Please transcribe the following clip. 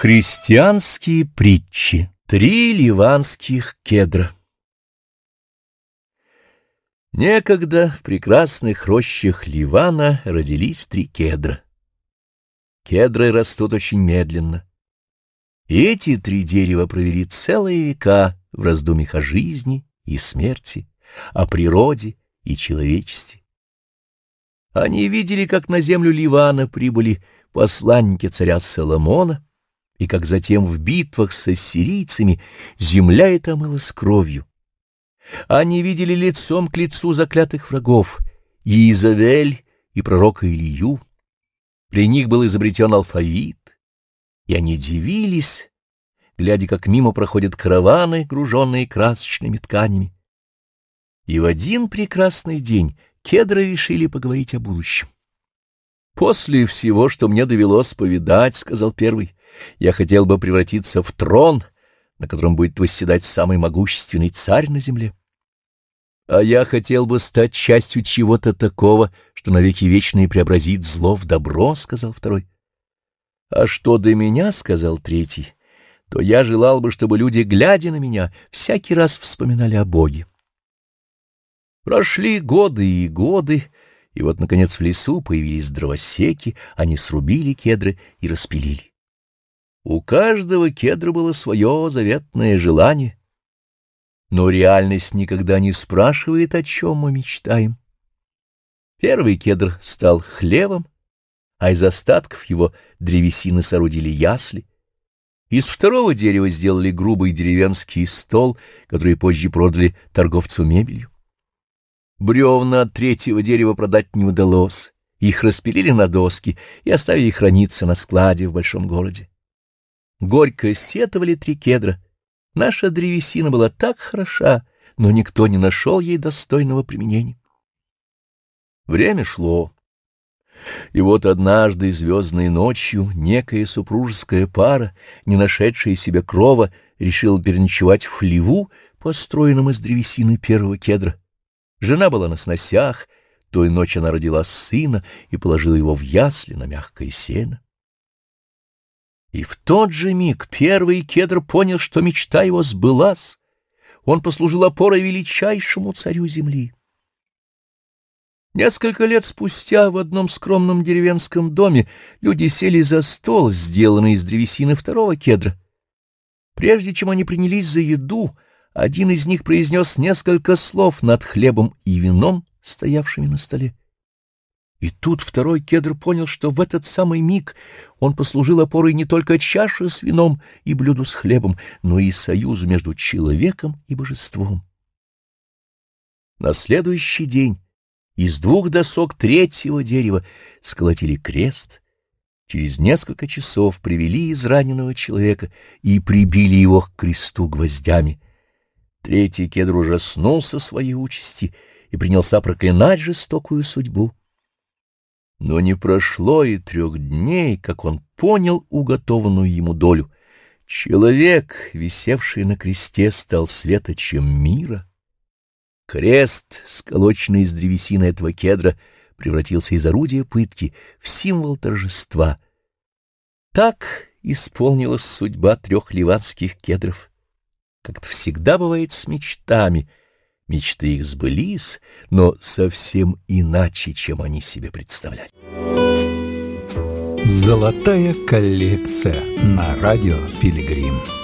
Христианские притчи. 3 ливанских кедра. Некогда в прекрасных рощах Ливана родились 3 кедра. Кедры растут очень медленно. И эти 3 дерева провели целые века в раздумьях о жизни и смерти, о природе и человечестве. Они видели, как на землю Ливана прибыли посланники царя Соломона, и как затем в битвах с ассирийцами земля эта омылась кровью. Они видели лицом к лицу заклятых врагов Иезавель и пророка Илью. При них был изобретен алфавит, и они дивились, глядя, как мимо проходят караваны, груженные красочными тканями. И в один прекрасный день кедры решили поговорить о будущем. «После всего, что мне довелось повидать, — сказал первый, — я хотел бы превратиться в трон, на котором будет восседать самый могущественный царь на земле. А я хотел бы стать частью чего-то такого, что навеки вечные преобразит зло в добро, — сказал второй. А что до меня, — сказал третий, — то я желал бы, чтобы люди, глядя на меня, всякий раз вспоминали о Боге. Прошли годы и годы, и вот, наконец, в лесу появились дровосеки, они срубили кедры и распилили. У каждого кедра было свое заветное желание, но реальность никогда не спрашивает, о чем мы мечтаем. Первый кедр стал хлевом, а из остатков его древесины соорудили ясли. Из второго дерева сделали грубый деревенский стол, который позже продали торговцу мебелью. Бревна от третьего дерева продать не удалось, их распилили на доски и оставили храниться на складе в большом городе. Горько сетовали 3 кедра. Наша древесина была так хороша, но никто не нашел ей достойного применения. Время шло, и вот однажды звездной ночью некая супружеская пара, не нашедшая себе крова, решила переночевать в хлеву, построенном из древесины первого кедра. Жена была на сносях, той ночью она родила сына и положила его в ясли на мягкое сено. И в тот же миг первый кедр понял, что мечта его сбылась. Он послужил опорой величайшему царю земли. Несколько лет спустя в одном скромном деревенском доме люди сели за стол, сделанный из древесины второго кедра. Прежде чем они принялись за еду, один из них произнес несколько слов над хлебом и вином, стоявшими на столе. И тут второй кедр понял, что в этот самый миг он послужил опорой не только чаше с вином и блюду с хлебом, но и союзу между человеком и божеством. На следующий день из 2 досок третьего дерева сколотили крест. Через несколько часов привели израненного человека и прибили его к кресту гвоздями. Третий кедр ужаснулся своей участи и принялся проклинать жестокую судьбу. Но не прошло и 3 дней, как он понял уготованную ему долю. Человек, висевший на кресте, стал светочем мира. Крест, сколоченный из древесины этого кедра, превратился из орудия пытки в символ торжества. Так исполнилась судьба 3 ливанских кедров. Как-то всегда бывает с мечтами. Мечты их сбылись, но совсем иначе, чем они себе представляли. Золотая коллекция на радио Пилигрим.